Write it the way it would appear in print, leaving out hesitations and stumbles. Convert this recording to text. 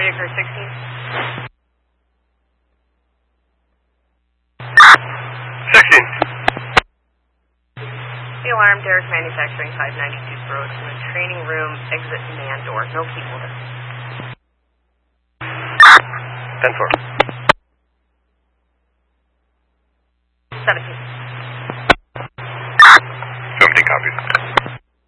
Ready to occur 16. The alarm, Derek Manufacturing, 592 Broad from the training room, exit man door. No people there. 10-4. 17. 17 copies.